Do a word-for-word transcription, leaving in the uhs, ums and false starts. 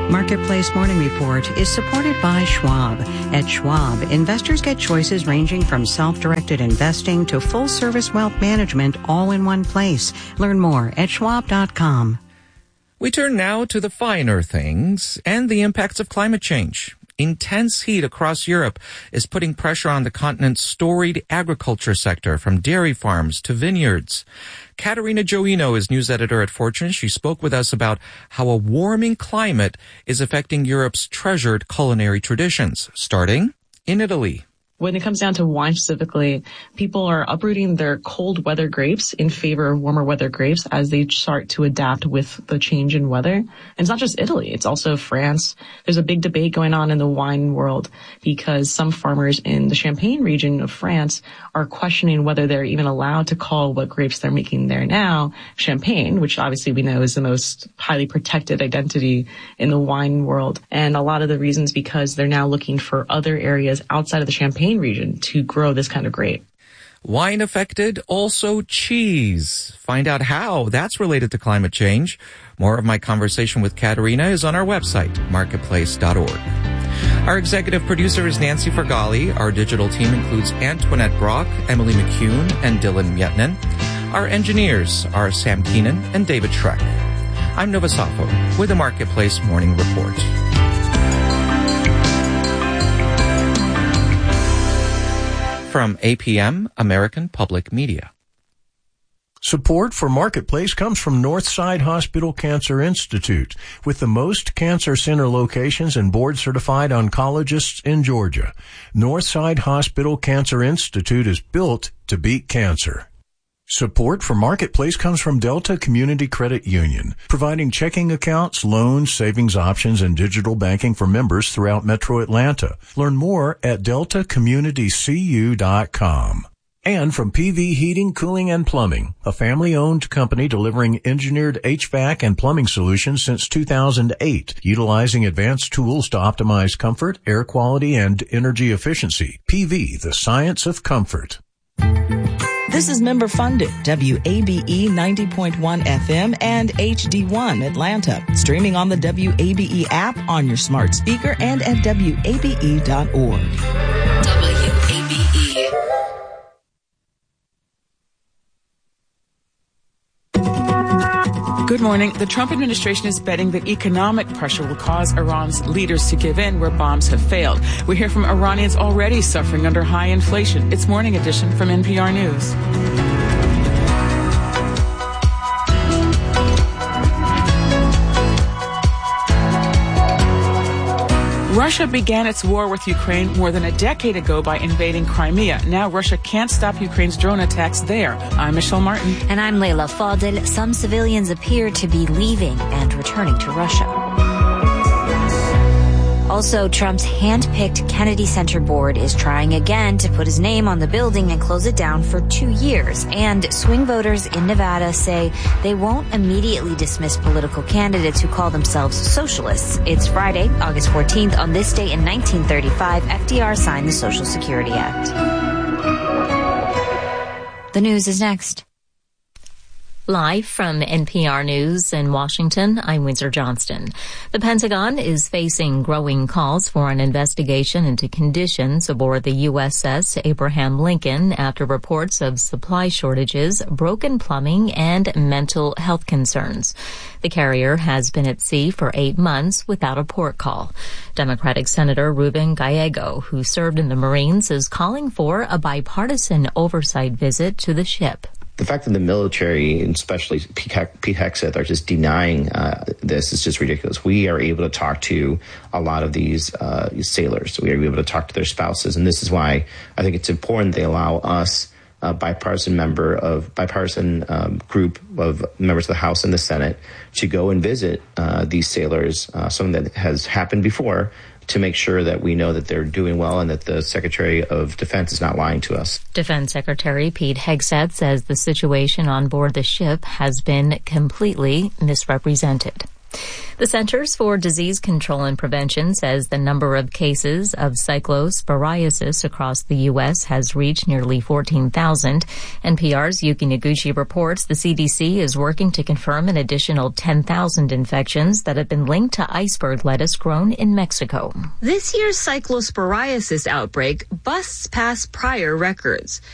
Marketplace Morning Report is supported by Schwab. At Schwab, investors get choices ranging from self-directed investing to full-service wealth management all in one place. Learn more at schwab dot com. We turn now to the finer things and the impacts of climate change. Intense heat across Europe is putting pressure on the continent's storied agriculture sector, from dairy farms to vineyards. Katerina Joino is news editor at Fortune. She spoke with us about how a warming climate is affecting Europe's treasured culinary traditions, starting in Italy. When it comes down to wine specifically, people are uprooting their cold weather grapes in favor of warmer weather grapes as they start to adapt with the change in weather. And it's not just Italy, it's also France. There's a big debate going on in the wine world because some farmers in the Champagne region of France are questioning whether they're even allowed to call what grapes they're making there now Champagne, which obviously we know is the most highly protected identity in the wine world. And a lot of the reasons because they're now looking for other areas outside of the Champagne region to grow this kind of grape. Wine affected, also cheese. Find out how that's related to climate change. More of my conversation with Katerina is on our website, marketplace dot org. Our executive producer is Nancy Fergali. Our digital team includes Antoinette Brock, Emily McCune, and Dylan Mietnin. Our engineers are Sam Keenan and David Schreck. I'm Nova Safo with the Marketplace Morning Report. From A P M, American Public Media. Support for Marketplace comes from Northside Hospital Cancer Institute, with the most cancer center locations and board-certified oncologists in Georgia. Northside Hospital Cancer Institute is built to beat cancer. Support for Marketplace comes from Delta Community Credit Union, providing checking accounts, loans, savings options, and digital banking for members throughout Metro Atlanta. Learn more at delta community c u dot com. And from P V Heating, Cooling, and Plumbing, a family-owned company delivering engineered H V A C and plumbing solutions since two thousand eight, utilizing advanced tools to optimize comfort, air quality, and energy efficiency. P V, the science of comfort. This is member-funded W A B E ninety point one F M and H D one Atlanta. Streaming on the W A B E app, on your smart speaker, and at W A B E dot org. W A B E. Good morning. The Trump administration is betting that economic pressure will cause Iran's leaders to give in where bombs have failed. We hear from Iranians already suffering under high inflation. It's Morning Edition from N P R News. Russia began its war with Ukraine more than a decade ago by invading Crimea. Now Russia can't stop Ukraine's drone attacks there. I'm Michelle Martin. And I'm Leila Fadel. Some civilians appear to be leaving and returning to Russia. Also, Trump's hand-picked Kennedy Center board is trying again to put his name on the building and close it down for two years. And swing voters in Nevada say they won't immediately dismiss political candidates who call themselves socialists. It's Friday, August fourteenth. On this day in nineteen thirty-five, F D R signed the Social Security Act. The news is next. Live from N P R News in Washington, I'm Windsor Johnston. The Pentagon is facing growing calls for an investigation into conditions aboard the U S S Abraham Lincoln after reports of supply shortages, broken plumbing, and mental health concerns. The carrier has been at sea for eight months without a port call. Democratic Senator Ruben Gallego, who served in the Marines, is calling for a bipartisan oversight visit to the ship. The fact that the military, and especially Pete Hegseth, are just denying uh, this is just ridiculous. We are able to talk to a lot of these uh, sailors. We are able to talk to their spouses, and this is why I think it's important they allow us, a bipartisan member of bipartisan um, group of members of the House and the Senate, to go and visit uh, these sailors. Uh, something that has happened before, to make sure that we know that they're doing well and that the Secretary of Defense is not lying to us. Defense Secretary Pete Hegseth says the situation on board the ship has been completely misrepresented. The Centers for Disease Control and Prevention says the number of cases of cyclosporiasis across the U S has reached nearly fourteen thousand. N P R's Yuki Noguchi reports the C D C is working to confirm an additional ten thousand infections that have been linked to iceberg lettuce grown in Mexico. This year's cyclosporiasis outbreak busts past prior records.